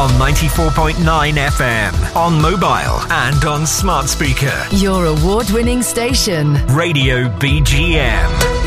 on 94.9 FM, on mobile and on smart speaker. Your award-winning station. Radio BGM.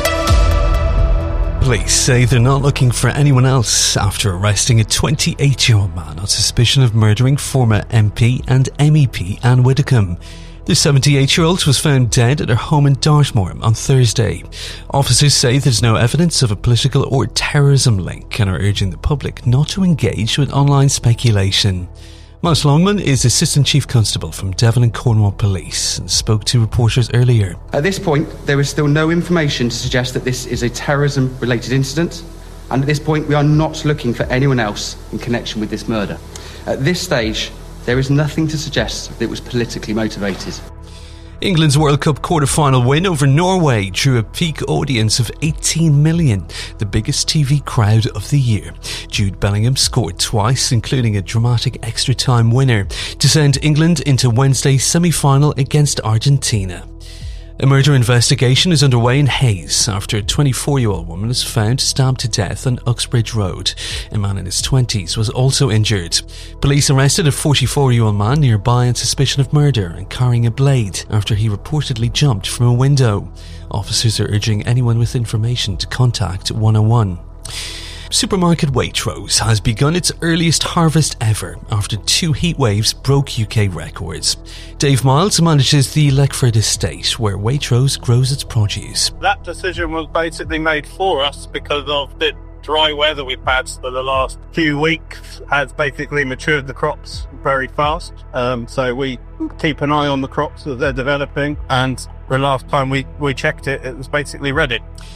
Police say they're not looking for anyone else after arresting a 28-year-old man on suspicion of murdering former MP and MEP Anne Widdecombe. The 78-year-old was found dead at her home in Dartmoor on Thursday. Officers say there's no evidence of a political or terrorism link and are urging the public not to engage with online speculation. Miles Longman is Assistant Chief Constable from Devon and Cornwall Police and spoke to reporters earlier. At this point, there is still no information to suggest that this is a terrorism-related incident, and at this point we are not looking for anyone else in connection with this murder. At this stage, there is nothing to suggest that it was politically motivated. England's World Cup quarter-final win over Norway drew a peak audience of 18 million, the biggest TV crowd of the year. Jude Bellingham scored twice, including a dramatic extra-time winner, to send England into Wednesday's semi-final against Argentina. A murder investigation is underway in Hayes after a 24-year-old woman was found stabbed to death on Uxbridge Road. A man in his 20s was also injured. Police arrested a 44-year-old man nearby on suspicion of murder and carrying a blade after he reportedly jumped from a window. Officers are urging anyone with information to contact 101. Supermarket Waitrose has begun its earliest harvest ever after 2 heat waves broke UK records. Dave Miles manages the Leckford estate where Waitrose grows its produce. That decision was basically made for us because of the dry weather we've had for the last few weeks has basically matured the crops very fast. So we keep an eye on the crops as they're developing, and the last time we checked it, it was basically ready.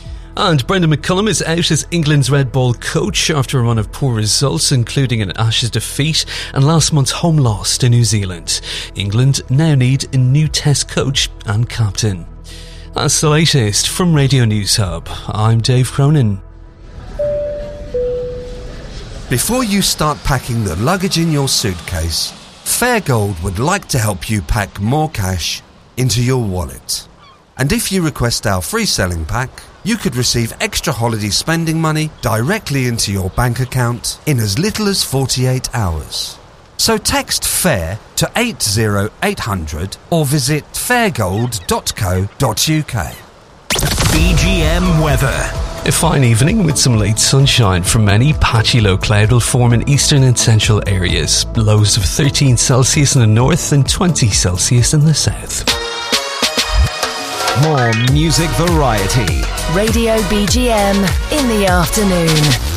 And Brendan McCullum is out as England's Red Ball coach after a run of poor results, including an Ashes defeat and last month's home loss to New Zealand. England now need a new Test coach and captain. That's the latest from Radio News Hub. I'm Dave Cronin. Before you start packing the luggage in your suitcase, Fairgold would like to help you pack more cash into your wallet. And if you request our free selling pack, you could receive extra holiday spending money directly into your bank account in as little as 48 hours. So text FAIR to 80800 or visit fairgold.co.uk. BGM weather. A fine evening with some late sunshine from many. Patchy low cloud will form in eastern and central areas. Lows of 13 Celsius in the north and 20 Celsius in the south. More music variety. Radio BGM in the afternoon.